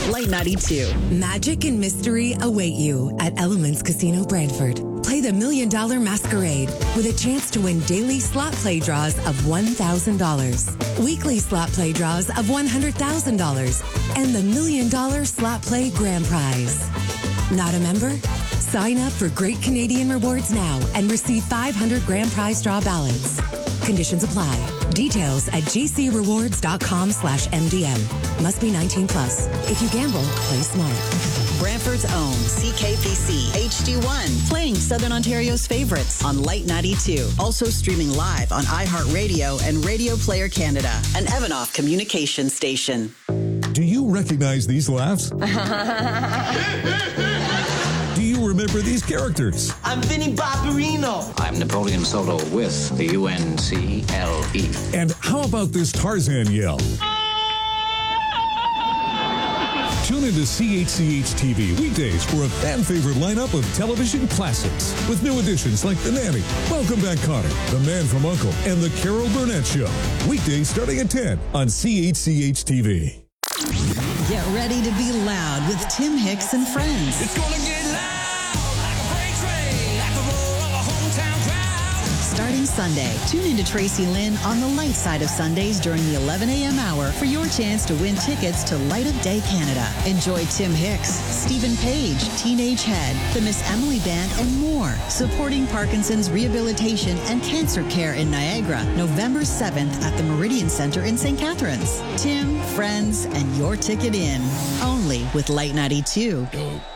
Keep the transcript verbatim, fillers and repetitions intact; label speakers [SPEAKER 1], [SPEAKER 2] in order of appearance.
[SPEAKER 1] Light ninety-two.
[SPEAKER 2] Magic and mystery await you at Elements Casino Brantford. Play the Million Dollar Masquerade with a chance to win daily slot play draws of one thousand dollars, weekly slot play draws of one hundred thousand dollars, and the Million Dollar Slot Play Grand Prize. Not a member? Sign up for Great Canadian Rewards now and receive five hundred grand prize draw ballots. Conditions apply. Details at gcrewards.com slash MDM. Must be nineteen plus. If you gamble, play smart.
[SPEAKER 1] Brantford's own C K P C H D one, playing Southern Ontario's favorites on Light ninety-two. Also streaming live on iHeartRadio and Radio Player Canada, an Evanoff communication station.
[SPEAKER 3] Do you recognize these laughs? Do you remember these characters?
[SPEAKER 4] I'm Vinnie Barbarino.
[SPEAKER 5] I'm Napoleon Solo with the U N C L E.
[SPEAKER 3] And how about this Tarzan yell? Tune into C H C H T V weekdays for a fan-favorite lineup of television classics with new additions like The Nanny, Welcome Back Kotter, The Man from U N C L E, and The Carol Burnett Show. Weekdays starting at ten on C H C H T V.
[SPEAKER 1] Get ready to be loud with Tim Hicks and friends.
[SPEAKER 6] It's gonna get loud like a freight train, like the roar of a hometown crowd.
[SPEAKER 1] Starting Sunday, tune into Tracy Lynn on the light side of Sundays during the eleven a.m. hour for your chance to win tickets to Light of Day Canada. Enjoy Tim Hicks, Stephen Page, Teenage Head, the Miss Emily Band, and more. Supporting Parkinson's rehabilitation and cancer care in Niagara, November seventh at the Meridian Center in Saint Catharines. Tim, friends, and your ticket in. Only with Light ninety-two.